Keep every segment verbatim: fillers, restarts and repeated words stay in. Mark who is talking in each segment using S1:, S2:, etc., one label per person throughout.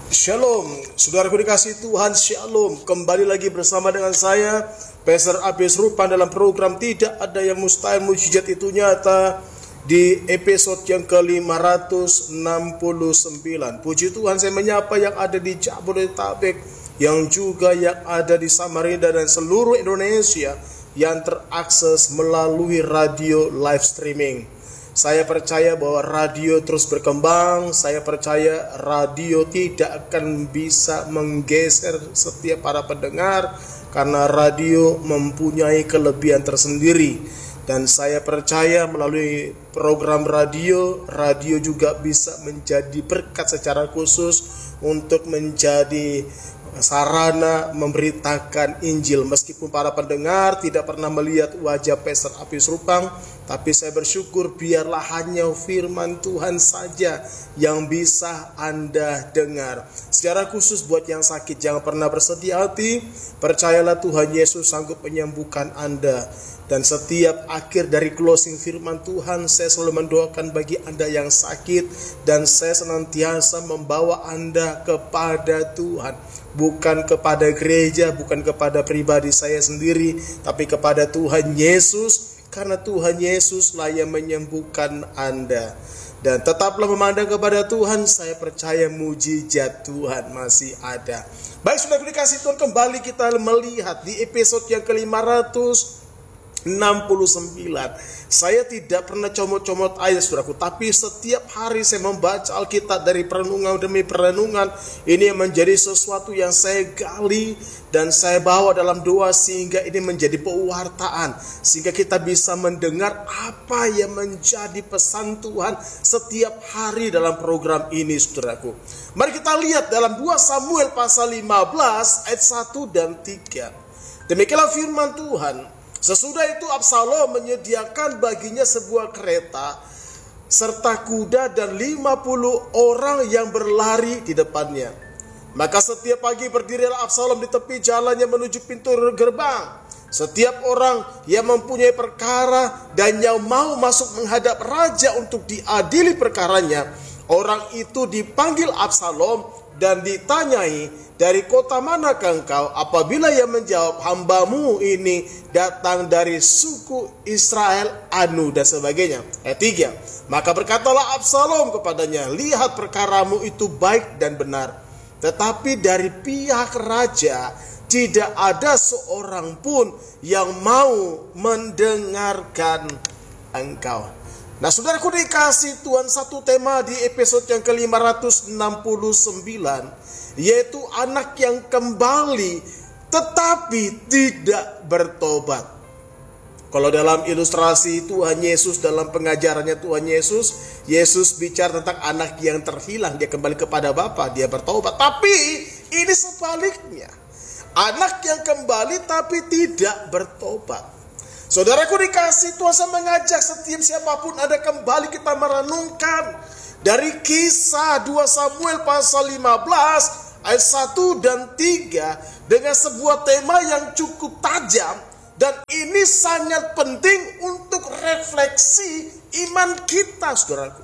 S1: Shalom, saudaraku dikasih Tuhan, Shalom. Kembali lagi bersama dengan saya, Pastor Abes Rupan dalam program Tidak Ada Yang Mustahil, Mujizat Itu Nyata, di episode yang ke lima ratus enam puluh sembilan. Puji Tuhan, saya menyapa yang ada di Jabodetabek, yang juga yang ada di Samarinda dan seluruh Indonesia yang terakses melalui radio live streaming. Saya percaya bahwa radio terus berkembang. Saya percaya radio tidak akan bisa menggeser setiap para pendengar, karena radio mempunyai kelebihan tersendiri. Dan saya percaya melalui program radio, radio juga bisa menjadi berkat secara khusus untuk menjadi sarana memberitakan Injil. Meskipun para pendengar tidak pernah melihat wajah Pastor Abes Rupang, tapi saya bersyukur biarlah hanya firman Tuhan saja yang bisa Anda dengar. Secara khusus buat yang sakit, jangan pernah bersedih hati. Percayalah Tuhan Yesus sanggup menyembuhkan Anda. Dan setiap akhir dari closing firman Tuhan, saya selalu mendoakan bagi Anda yang sakit, dan saya senantiasa membawa Anda kepada Tuhan. Bukan kepada gereja, bukan kepada pribadi saya sendiri, tapi kepada Tuhan Yesus. Karena Tuhan Yesuslah yang menyembuhkan Anda. Dan tetaplah memandang kepada Tuhan, saya percaya mujizat Tuhan masih ada. Baik, sudah dikasih Tuhan, kembali kita melihat di episode yang ke lima ratus enam puluh sembilan. Saya tidak pernah comot-comot ayat, saudaraku, tapi setiap hari saya membaca Alkitab dari perenungan demi perenungan. Ini menjadi sesuatu yang saya gali dan saya bawa dalam doa, sehingga ini menjadi pewartaan, sehingga kita bisa mendengar apa yang menjadi pesan Tuhan setiap hari dalam program ini, saudaraku. Mari kita lihat dalam dua Samuel pasal lima belas ayat satu dan tiga. Demikianlah firman Tuhan. Sesudah itu Absalom menyediakan baginya sebuah kereta serta kuda dan lima puluh orang yang berlari di depannya. Maka setiap pagi berdirilah Absalom di tepi jalannya menuju pintu gerbang. Setiap orang yang mempunyai perkara dan yang mau masuk menghadap raja untuk diadili perkaranya, orang itu dipanggil Absalom dan ditanyai, dari kota manakah engkau? Apabila ia menjawab, hambamu ini datang dari suku Israel Anu, dan sebagainya. Ayat tiga. Maka berkatalah Absalom kepadanya, lihat perkaramu itu baik dan benar, tetapi dari pihak raja tidak ada seorang pun yang mau mendengarkan engkau. Nah, saudaraku dikasih Tuhan, satu tema di episode yang ke lima ratus enam puluh sembilan, yaitu anak yang kembali tetapi tidak bertobat. Kalau dalam ilustrasi Tuhan Yesus, dalam pengajarannya Tuhan Yesus, Yesus bicara tentang anak yang terhilang, dia kembali kepada Bapa, dia bertobat. Tapi ini sebaliknya, anak yang kembali tapi tidak bertobat. Saudaraku dikasih Tuhan, saya mengajak setiap siapapun ada kembali kita merenungkan dari kisah dua Samuel pasal lima belas ayat satu dan tiga dengan sebuah tema yang cukup tajam, dan ini sangat penting untuk refleksi iman kita, saudaraku.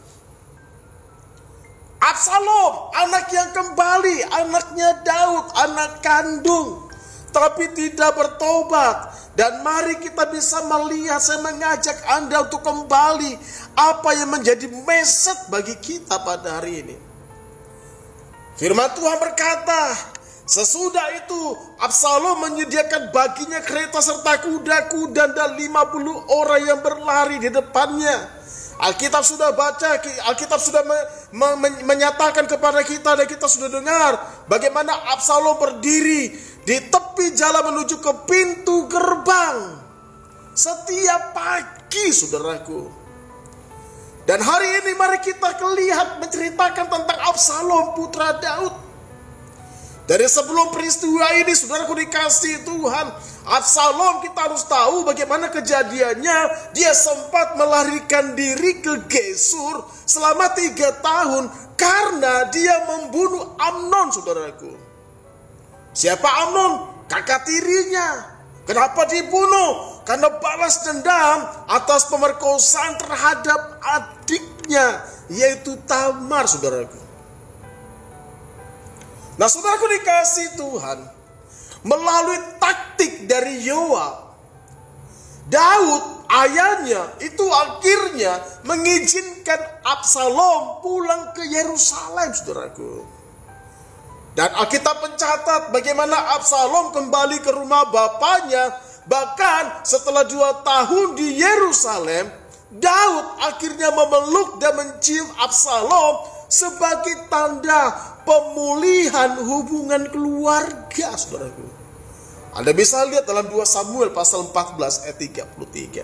S1: Absalom, anak yang kembali, anaknya Daud, anak kandung, tapi tidak bertobat. Dan mari kita bisa melihat, saya mengajak Anda untuk kembali apa yang menjadi message bagi kita pada hari ini. Firman Tuhan berkata, sesudah itu Absalom menyediakan baginya kereta serta kuda-kuda dan lima puluh orang yang berlari di depannya. Alkitab sudah baca, Alkitab sudah me, me, me, menyatakan kepada kita, dan kita sudah dengar bagaimana Absalom berdiri di tepi jalan menuju ke pintu gerbang setiap pagi, saudaraku. Dan hari ini mari kita lihat menceritakan tentang Absalom putra Daud. Dari sebelum peristiwa ini, saudaraku dikasih Tuhan, Absalom kita harus tahu bagaimana kejadiannya. Dia sempat melarikan diri ke Gesur selama tiga tahun karena dia membunuh Amnon, saudaraku. Siapa Amnon? Kakak tirinya. Kenapa dibunuh? Karena balas dendam atas pemerkosaan terhadap adiknya, yaitu Tamar, saudaraku. Nah saudaraku dikasih Tuhan, melalui taktik dari Yoab, Daud ayahnya itu akhirnya mengizinkan Absalom pulang ke Yerusalem, saudaraku. Dan Alkitab mencatat bagaimana Absalom kembali ke rumah bapaknya. Bahkan setelah dua tahun di Yerusalem, Daud akhirnya memeluk dan mencium Absalom sebagai tanda pemulihan hubungan keluarga, saudaraku. Anda bisa lihat dalam dua Samuel pasal empat belas ayat tiga puluh tiga.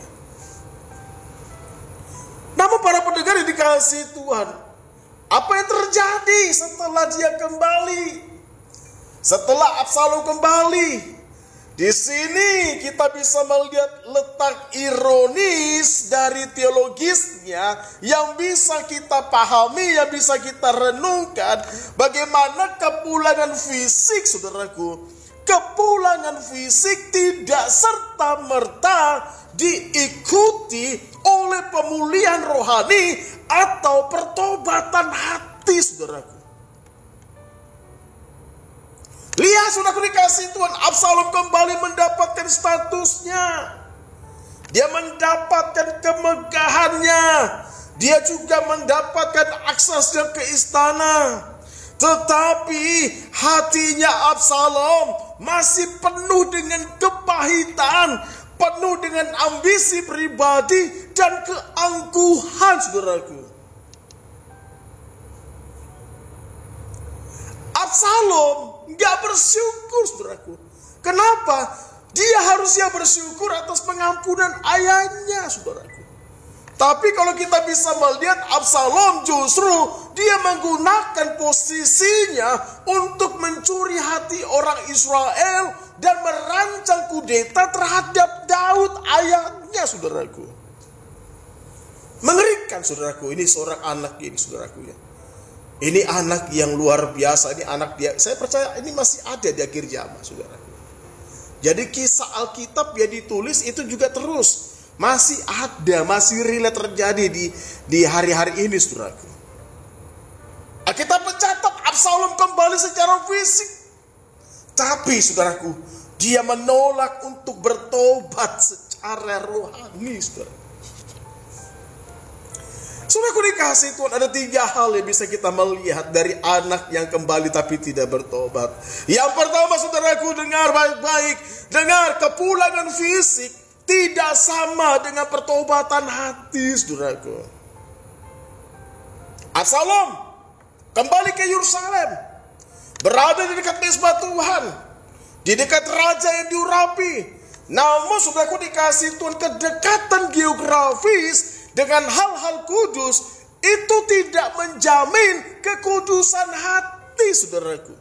S1: Namun para pendengar yang dikasihi Tuhan, apa yang terjadi setelah dia kembali? Setelah Absalom kembali, di sini kita bisa melihat letak ironis dari teologisnya yang bisa kita pahami, yang bisa kita renungkan. Bagaimana kepulangan fisik, saudaraku, kepulangan fisik tidak serta-merta diikuti oleh pemulihan rohani atau pertobatan hati, saudaraku. Lihat saudaraku dikasih Tuhan, Absalom kembali mendapatkan statusnya. Dia mendapatkan kemegahannya. Dia juga mendapatkan aksesnya ke istana. Tetapi hatinya Absalom masih penuh dengan kepahitan, penuh dengan ambisi pribadi dan keangkuhan, saudaraku. Absalom gak bersyukur, saudaraku. Kenapa? Dia harusnya bersyukur atas pengampunan ayahnya, saudaraku. Tapi kalau kita bisa melihat, Absalom justru dia menggunakan posisinya untuk mencuri hati orang Israel dan merancang kudeta terhadap Daud ayahnya, saudaraku. Mengerikan, saudaraku. Ini seorang anak ini, saudaraku ya. Ini anak yang luar biasa. Ini anak dia. Saya percaya ini masih ada di akhir zaman, saudaraku. Jadi kisah Alkitab yang ditulis itu juga terus masih ada, masih relate terjadi di di hari-hari ini, saudaraku. Alkitab mencatat Absalom kembali secara fisik, tapi saudaraku, dia menolak untuk bertobat secara rohani, saudara. Saudaraku dikasih Tuhan, ada tiga hal yang bisa kita melihat dari anak yang kembali tapi tidak bertobat. Yang pertama, saudaraku, dengar baik-baik. Dengar, kepulangan fisik tidak sama dengan pertobatan hati, saudaraku. Absalom kembali ke Yerusalem, berada di dekat mezbah Tuhan, di dekat raja yang diurapi. Namun saudaraku dikasih Tuhan, kedekatan geografis dengan hal-hal kudus itu tidak menjamin kekudusan hati, saudaraku.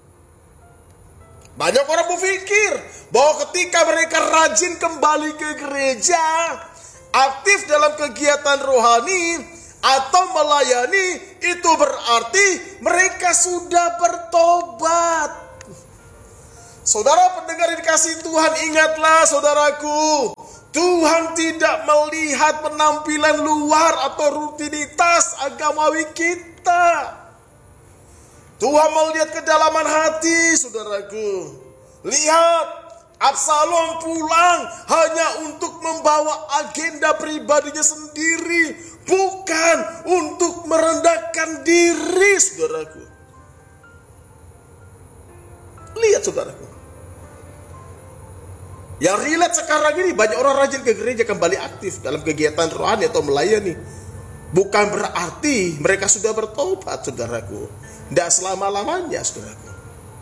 S1: Banyak orang berpikir bahwa ketika mereka rajin kembali ke gereja, aktif dalam kegiatan rohani atau melayani, itu berarti mereka sudah bertobat. Saudara pendengar yang dikasihi Tuhan, ingatlah saudaraku, Tuhan tidak melihat penampilan luar atau rutinitas agamawi kita. Tuhan melihat kedalaman hati, saudaraku. Lihat, Absalom pulang hanya untuk membawa agenda pribadinya sendiri, bukan untuk merendahkan diri, saudaraku. Lihat, saudaraku. Yang relate sekarang ini, banyak orang rajin ke gereja, kembali aktif dalam kegiatan rohani atau melayani. Bukan berarti mereka sudah bertobat, saudaraku. Tidak selama-lamanya, saudaraku.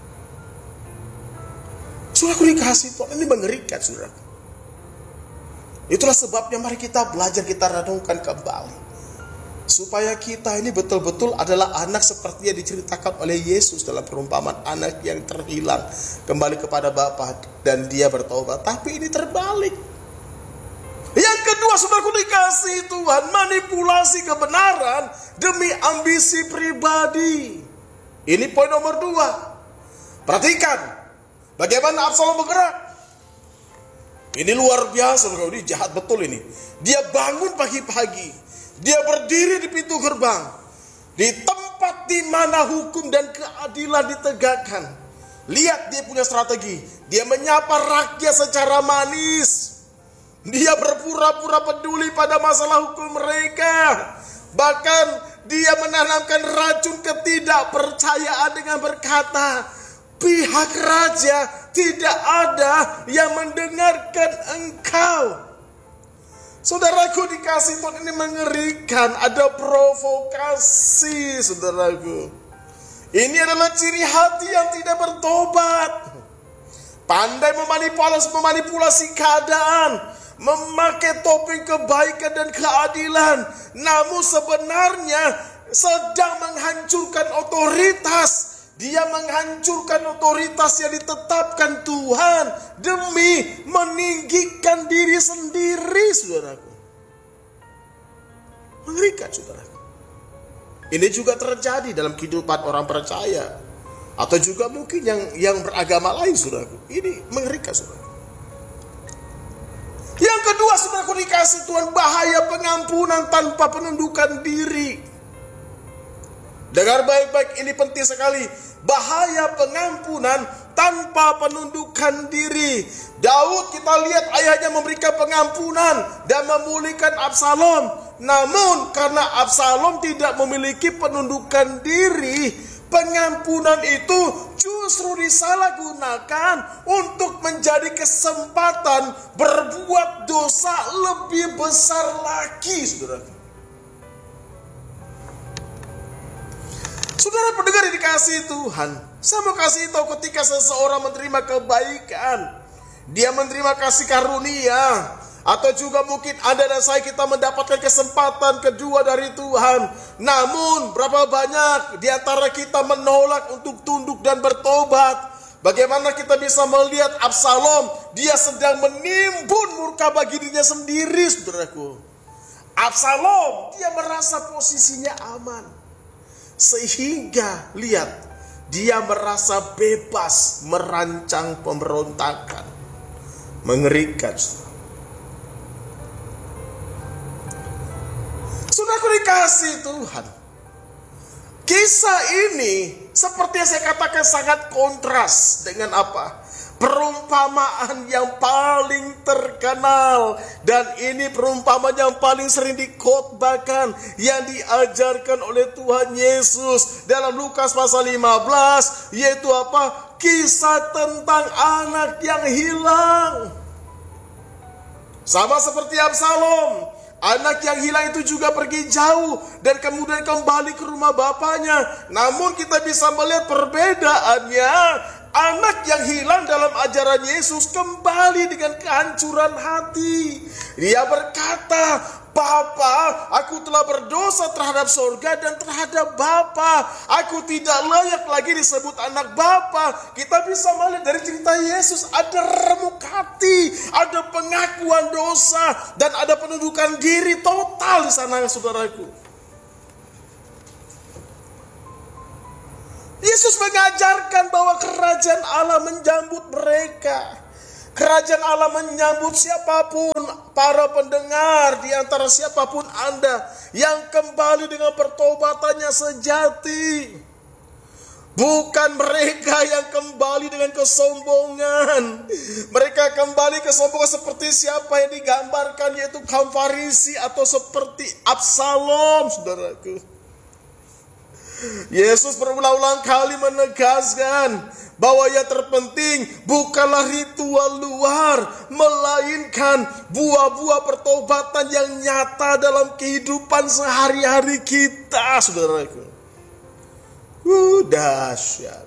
S1: Saudaraku dikasih Tuhan, ini mengerikan, saudaraku. Itulah sebabnya mari kita belajar, kita renungkan kembali. Supaya kita ini betul-betul adalah anak seperti yang diceritakan oleh Yesus dalam perumpamaan anak yang terhilang kembali kepada Bapa dan dia bertobat. Tapi ini terbalik. Yang kedua, saudaraku dikasih Tuhan, manipulasi kebenaran demi ambisi pribadi. Ini poin nomor dua. Perhatikan bagaimana Absalom bergerak. Ini luar biasa, saudaraku. Ini jahat betul ini. Dia bangun pagi-pagi. Dia berdiri di pintu gerbang. Di tempat di mana hukum dan keadilan ditegakkan. Lihat dia punya strategi. Dia menyapa rakyat secara manis. Dia berpura-pura peduli pada masalah hukum mereka. Bahkan dia menanamkan racun ketidakpercayaan dengan berkata, pihak raja tidak ada yang mendengarkan engkau. Saudaraku dikasih Tuhan, ini mengerikan. Ada provokasi, saudaraku. Ini adalah ciri hati yang tidak bertobat. Pandai memanipulasi, memanipulasi keadaan, memakai topeng kebaikan dan keadilan, namun sebenarnya sedang menghancurkan otoritas. Dia menghancurkan otoritas yang ditetapkan Tuhan demi meninggikan diri sendiri, saudaraku. Mengerikan, saudaraku. Ini juga terjadi dalam kehidupan orang percaya, atau juga mungkin yang yang beragama lain, saudaraku. Ini mengerikan, saudaraku. Yang kedua, saudaraku dikasih Tuhan, bahaya pengampunan tanpa penundukan diri. Dengar baik-baik, ini penting sekali. Bahaya pengampunan tanpa penundukan diri. Daud, kita lihat ayahnya memberikan pengampunan dan memulihkan Absalom. Namun karena Absalom tidak memiliki penundukan diri, pengampunan itu justru disalahgunakan untuk menjadi kesempatan berbuat dosa lebih besar lagi, saudara. Saudara pendengar yang dikasihi Tuhan, saya mau kasih tahu, ketika seseorang menerima kebaikan, dia menerima kasih karunia, atau juga mungkin Anda dan saya, kita mendapatkan kesempatan kedua dari Tuhan. Namun berapa banyak di antara kita menolak untuk tunduk dan bertobat. Bagaimana kita bisa melihat Absalom, dia sedang menimbun murka bagi dirinya sendiri, saudaraku. Absalom, dia merasa posisinya aman. Sehingga lihat, dia merasa bebas merancang pemberontakan. Mengerikan. Saudaraku dikasih Tuhan, kisah ini seperti yang saya katakan sangat kontras dengan apa? Perumpamaan yang paling terkenal. Dan ini perumpamaan yang paling sering dikhotbahkan, yang diajarkan oleh Tuhan Yesus dalam Lukas pasal lima belas, yaitu apa? Kisah tentang anak yang hilang. Sama seperti Absalom, anak yang hilang itu juga pergi jauh dan kemudian kembali ke rumah bapaknya. Namun kita bisa melihat perbedaannya. Anak yang hilang dalam ajaran Yesus kembali dengan kehancuran hati. Dia berkata, Bapa, aku telah berdosa terhadap sorga dan terhadap Bapa. Aku tidak layak lagi disebut anak Bapa. Kita bisa melihat dari cerita Yesus, ada remuk hati, ada pengakuan dosa, dan ada penundukan diri total di sana, saudaraku. Yesus mengajarkan bahwa kerajaan Allah menyambut mereka. Kerajaan Allah menyambut siapapun, para pendengar, di antara siapapun Anda yang kembali dengan pertobatannya sejati. Bukan mereka yang kembali dengan kesombongan. Mereka kembali kesombongan seperti siapa yang digambarkan, yaitu kaum Farisi atau seperti Absalom, saudaraku. Yesus berulang-ulang kali menegaskan bahwa yang terpenting bukanlah ritual luar, melainkan buah-buah pertobatan yang nyata dalam kehidupan sehari-hari kita, saudaraku. Uh, dahsyat.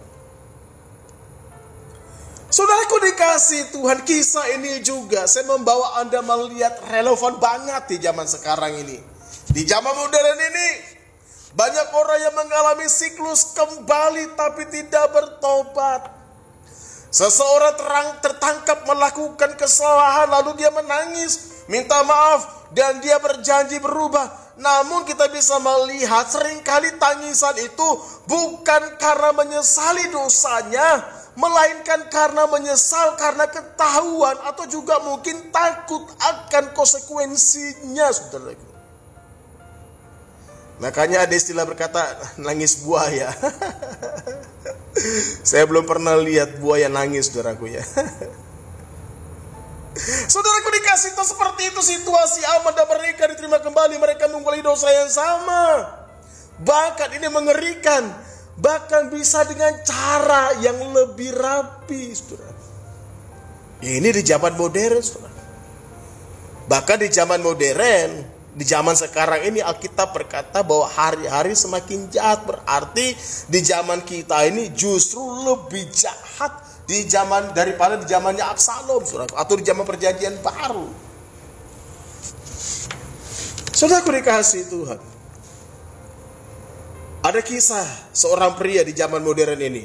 S1: Saudaraku dikasih Tuhan, kisah ini juga saya membawa Anda melihat relevan banget di zaman sekarang ini. Di zaman modern ini, banyak orang yang mengalami siklus kembali tapi tidak bertobat. Seseorang terang, tertangkap melakukan kesalahan, lalu dia menangis, minta maaf, dan dia berjanji berubah. Namun kita bisa melihat seringkali tangisan itu bukan karena menyesali dosanya, melainkan karena menyesal karena ketahuan atau juga mungkin takut akan konsekuensinya, saudara. Makanya ada istilah berkata nangis buaya. Saya belum pernah lihat buaya nangis, saudaraku ya. Saudaraku dikasih tahu seperti itu situasi aman dan mereka diterima kembali. Mereka mengulangi dosa yang sama. Bahkan ini mengerikan. Bahkan bisa dengan cara yang lebih rapi, saudara. Ini di zaman modern, saudara. Bahkan di zaman modern, di zaman sekarang ini Alkitab berkata bahwa hari-hari semakin jahat. Berarti di zaman kita ini justru lebih jahat di zaman daripada di zamannya Absalom, saudara, atau di zaman perjanjian baru. Saudaraku dikasihi Tuhan. Ada kisah seorang pria di zaman modern ini.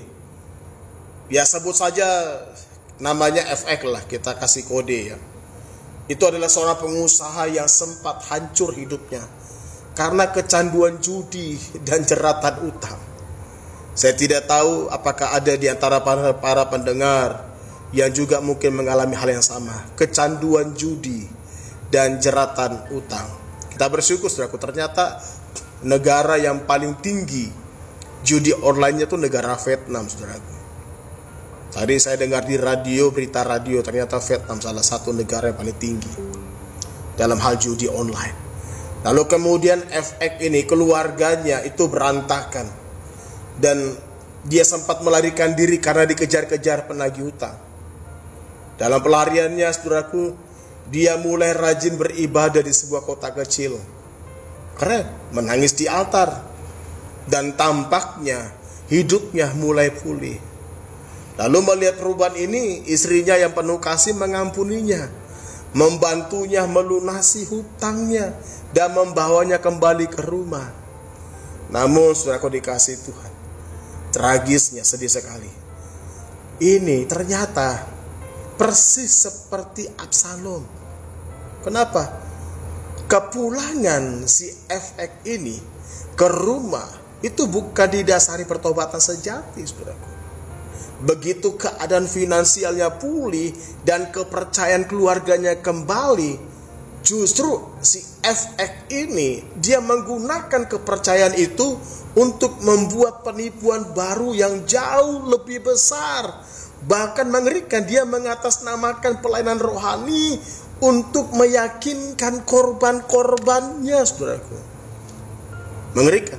S1: Ya sebut saja namanya F X lah, kita kasih kode ya. Itu adalah seorang pengusaha yang sempat hancur hidupnya karena kecanduan judi dan jeratan utang. Saya tidak tahu apakah ada di antara para, para pendengar yang juga mungkin mengalami hal yang sama. Kecanduan judi dan jeratan utang. Kita bersyukur, saudaraku, ternyata negara yang paling tinggi judi online-nya itu negara Vietnam, saudaraku. Tadi saya dengar di radio, berita radio, ternyata Vietnam salah satu negara yang paling tinggi dalam hal judi online. Lalu kemudian F X ini, keluarganya itu berantakan. Dan dia sempat melarikan diri karena dikejar-kejar penagih hutang. Dalam pelariannya, saudaraku, dia mulai rajin beribadah di sebuah kota kecil. Keren, menangis di altar. Dan tampaknya hidupnya mulai pulih. Lalu melihat perubahan ini, istrinya yang penuh kasih mengampuninya, membantunya melunasi hutangnya, dan membawanya kembali ke rumah. Namun, saudaraku dikasihi Tuhan, tragisnya sedih sekali. Ini ternyata persis seperti Absalom. Kenapa? Kepulangan si F X ini ke rumah itu bukan didasari pertobatan sejati, saudaraku. Begitu keadaan finansialnya pulih dan kepercayaan keluarganya kembali, justru si F X ini dia menggunakan kepercayaan itu untuk membuat penipuan baru yang jauh lebih besar. Bahkan mengerikan, dia mengatasnamakan pelayanan rohani untuk meyakinkan korban-korbannya, saudaraku. Mengerikan.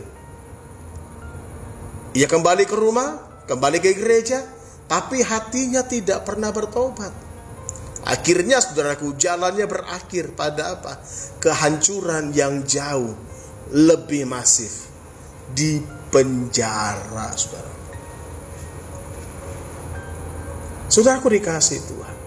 S1: Ia kembali ke rumah, kembali ke gereja, tapi hatinya tidak pernah bertobat. Akhirnya, saudaraku, jalannya berakhir pada apa? Kehancuran yang jauh lebih masif. Di penjara, saudara. Saudaraku dikasihi Tuhan.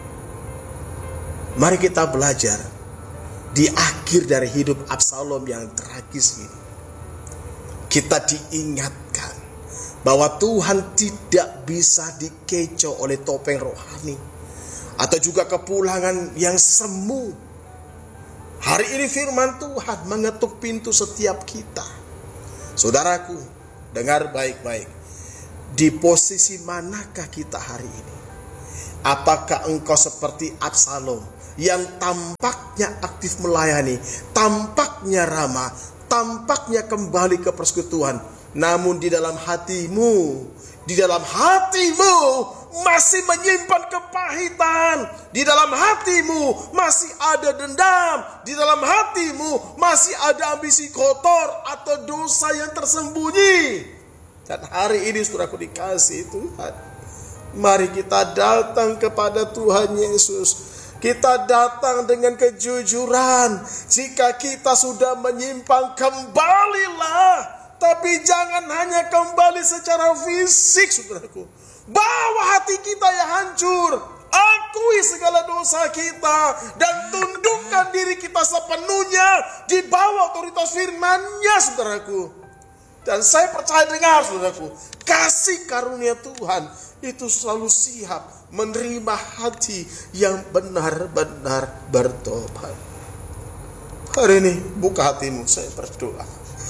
S1: Mari kita belajar di akhir dari hidup Absalom yang tragis ini. Kita diingatkan bahwa Tuhan tidak bisa dikecoh oleh topeng rohani atau juga kepulangan yang semu. Hari ini firman Tuhan mengetuk pintu setiap kita. Saudaraku, dengar baik-baik. Di posisi manakah kita hari ini? Apakah engkau seperti Absalom yang tampaknya aktif melayani, tampaknya ramah, tampaknya kembali ke persekutuan, namun di dalam hatimu, di dalam hatimu masih menyimpan kepahitan, di dalam hatimu masih ada dendam, di dalam hatimu masih ada ambisi kotor atau dosa yang tersembunyi. Dan hari ini, saudaraku dikasihi Tuhan, mari kita datang kepada Tuhan Yesus. Kita datang dengan kejujuran. Jika kita sudah menyimpang, kembalilah. Tapi jangan hanya kembali secara fisik, saudaraku. Bawa hati kita yang hancur. Akui segala dosa kita. Dan tundukkan diri kita sepenuhnya di bawah otoritas firman-Nya, saudaraku. Dan saya percaya, dengar saudaraku, kasih karunia Tuhan itu selalu siap menerima hati yang benar-benar bertobat. Hari ini buka hatimu, saya berdoa.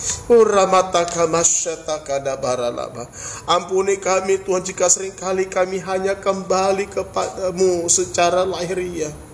S1: Ampuni kami Tuhan jika seringkali kami hanya kembali kepadamu secara lahiriah.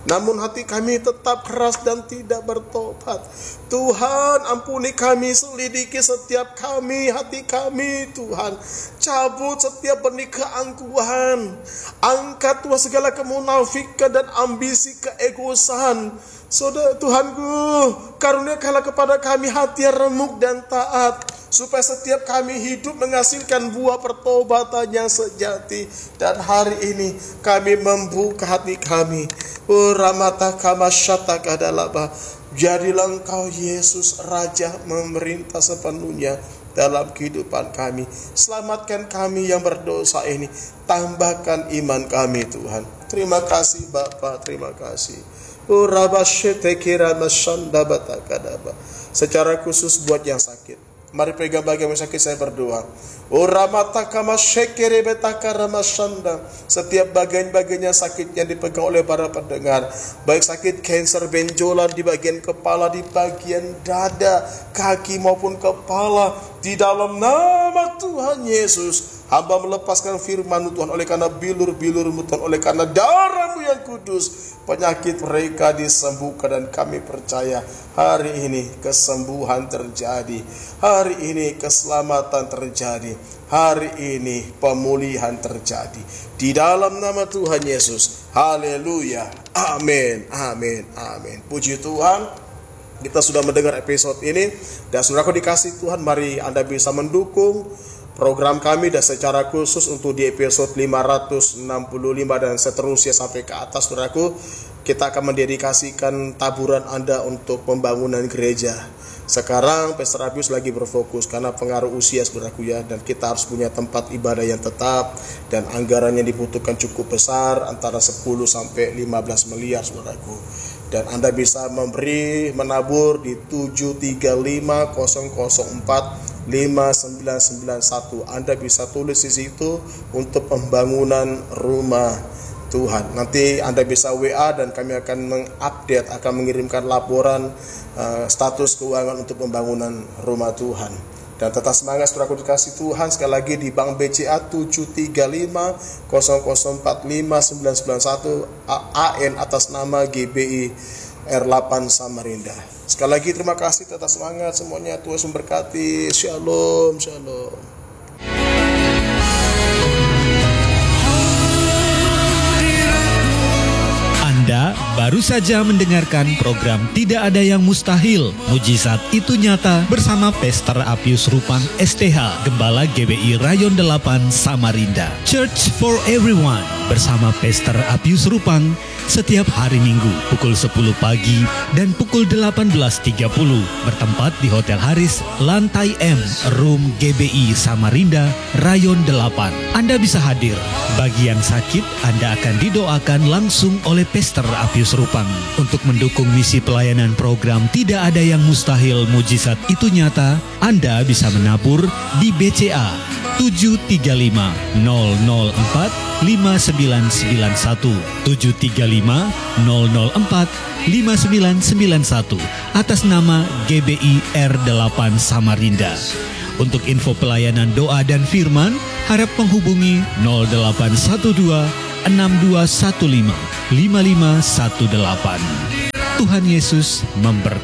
S1: namun hati kami tetap keras dan tidak bertobat. Tuhan, ampuni kami, selidiki setiap kami, hati kami Tuhan. Cabut setiap benih keangkuhan, angkat Tuhan segala kemunafikan dan ambisi keegoisan. Saudara Tuhanku, karuniakanlah kepada kami hati yang remuk dan taat, supaya setiap kami hidup menghasilkan buah pertobatan yang sejati. Dan hari ini kami membuka hati kami. Oh, ramata kama syata kadalaba. Jadilah Engkau Yesus Raja memerintah sepenuhnya dalam kehidupan kami. Selamatkan kami yang berdosa ini. Tambahkan iman kami Tuhan. Terima kasih Bapa, terima kasih. Oh, rabashete kira masyanda batakadaba. Secara khusus buat yang sakit, mari pegang bagian yang sakit, saya berdoa. Oh, ramata kama syekere betaka ramashanda. Setiap bagian-bagian yang sakit yang dipegang oleh para pendengar, baik sakit kanker benjolan di bagian kepala, di bagian dada, kaki maupun kepala, di dalam nama Tuhan Yesus, hamba melepaskan firman Tuhan, oleh karena bilur-bilur-Mu Tuhan, oleh karena darah-Mu yang kudus, penyakit mereka disembuhkan. Dan kami percaya hari ini kesembuhan terjadi, hari ini keselamatan terjadi, hari ini pemulihan terjadi di dalam nama Tuhan Yesus. Haleluya, amin, amin, amin. Puji Tuhan, kita sudah mendengar episode ini. Dan saudaraku dikasih Tuhan, mari Anda bisa mendukung program kami, dan secara khusus untuk di episode lima ratus enam puluh lima dan seterusnya sampai ke atas, saudaraku, kita akan mendedikasikan taburan Anda untuk pembangunan gereja. Sekarang Pastor Abius lagi berfokus karena pengaruh usia, saudaraku ya, dan kita harus punya tempat ibadah yang tetap, dan anggarannya dibutuhkan cukup besar, antara sepuluh sampai lima belas miliar, saudaraku. Dan Anda bisa memberi, menabur di tujuh tiga lima nol nol empat lima sembilan sembilan satu. Anda bisa tulis di situ untuk pembangunan rumah Tuhan. Nanti Anda bisa W A dan kami akan mengupdate, akan mengirimkan laporan uh, status keuangan untuk pembangunan rumah Tuhan. Dan tetap semangat saudaraku dikasih Tuhan. Sekali lagi di Bank B C A tujuh tiga lima nol nol empat lima sembilan sembilan satu, A N atas nama G B I R delapan Samarinda. Sekali lagi terima kasih, tetap semangat semuanya. Tuhan memberkati. Shalom, shalom.
S2: Anda baru saja mendengarkan program Tidak Ada Yang Mustahil, Mujizat Itu Nyata bersama Pastor Apius Rupang S T H, Gembala G B I Rayon delapan Samarinda. Church for Everyone bersama Pastor Apius Rupang setiap hari Minggu pukul sepuluh pagi dan pukul delapan belas tiga puluh bertempat di Hotel Haris, lantai M, room G B I Samarinda, Rayon delapan. Anda bisa hadir. Bagi yang sakit, Anda akan didoakan langsung oleh Pastor Apius Rupang. Untuk mendukung misi pelayanan program Tidak Ada Yang Mustahil, Mujizat Itu Nyata, Anda bisa menabur di B C A tujuh tiga lima nol nol empat lima sembilan sembilan satu tujuh tiga lima nol nol empat lima sembilan sembilan satu atas nama G B I R delapan Samarinda. Untuk info pelayanan doa dan firman, harap menghubungi nol delapan satu dua enam dua satu lima lima lima satu delapan. Tuhan Yesus memberkati.